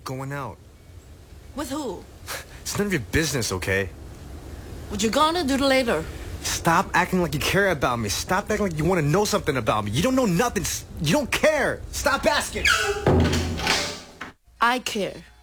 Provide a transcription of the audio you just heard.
going out. With who? It's none of your business, okay? What you gonna do later? Stop acting like you care about me. Stop acting like you want to know something about me. You don't know nothing. You don't care. Stop asking. I care.